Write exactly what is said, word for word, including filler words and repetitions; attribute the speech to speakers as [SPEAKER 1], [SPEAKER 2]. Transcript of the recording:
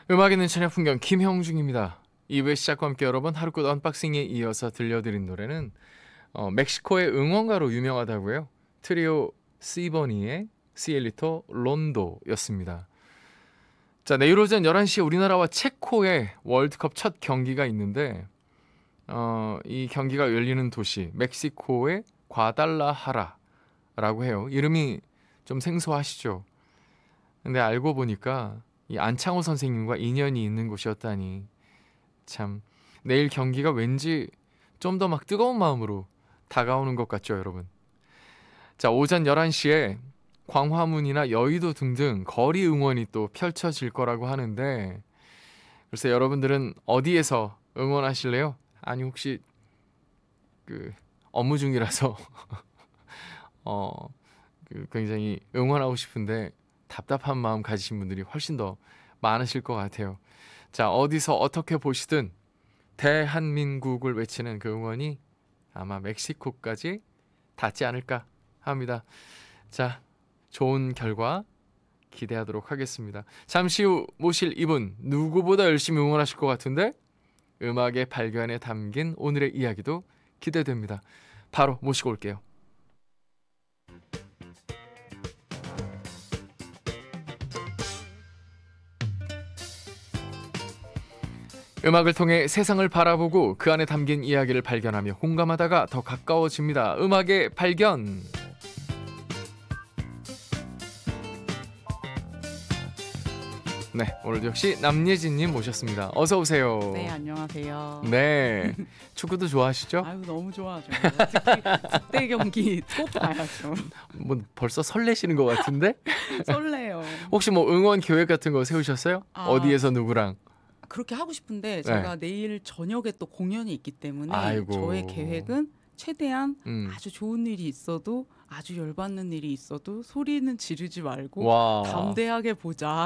[SPEAKER 1] 음악 있는 저녁 풍경 김형중입니다. 이 부의 시작과 함께 여러분 하루끝 언박싱에 이어서 들려드린 노래는 어, 멕시코의 응원가로 유명하다고요. 트리오 시버니의 시엘리토 론도였습니다. 자, 내일 오전 열한 시에 우리나라와 체코의 월드컵 첫 경기가 있는데 어, 이 경기가 열리는 도시 멕시코의 과달라하라라고 해요. 이름이 좀 생소하시죠? 근데 알고 보니까 이 안창호 선생님과 인연이 있는 곳이었다니 참 내일 경기가 왠지 좀 더 막 뜨거운 마음으로 다가오는 것 같죠, 여러분. 자, 오전 열한 시에 광화문이나 여의도 등등 거리 응원이 또 펼쳐질 거라고 하는데 글쎄 여러분들은 어디에서 응원하실래요? 아니 혹시 그 업무 중이라서 어, 그 굉장히 응원하고 싶은데 답답한 마음 가지신 분들이 훨씬 더 많으실 것 같아요. 자, 어디서 어떻게 보시든 대한민국을 외치는 그 응원이 아마 멕시코까지 닿지 않을까 합니다. 자, 좋은 결과 기대하도록 하겠습니다. 잠시 후 모실 이분 누구보다 열심히 응원하실 것 같은데 음악의 발견에 담긴 오늘의 이야기도 기대됩니다. 바로 모시고 올게요. 음악을 통해 세상을 바라보고 그 안에 담긴 이야기를 발견하며 공감하다가 더 가까워집니다. 음악의 발견. 네, 오늘도 역시 남예진님 모셨습니다. 어서 오세요.
[SPEAKER 2] 네, 안녕하세요.
[SPEAKER 1] 네, 축구도 좋아하시죠?
[SPEAKER 2] 아유, 너무 좋아하죠. 특히 국대 경기 꼭 봐야죠.
[SPEAKER 1] 뭐 벌써 설레시는 것 같은데?
[SPEAKER 2] 설레요.
[SPEAKER 1] 혹시 뭐 응원 계획 같은 거 세우셨어요?
[SPEAKER 2] 아.
[SPEAKER 1] 어디에서 누구랑?
[SPEAKER 2] 그렇게 하고 싶은데 제가 내일 저녁에 또 공연이 있기 때문에
[SPEAKER 1] 아이고.
[SPEAKER 2] 저의 계획은 최대한
[SPEAKER 1] 음.
[SPEAKER 2] 아주 좋은 일이 있어도 아주 열받는 일이 있어도 소리는 지르지 말고
[SPEAKER 1] 와.
[SPEAKER 2] 담대하게 보자.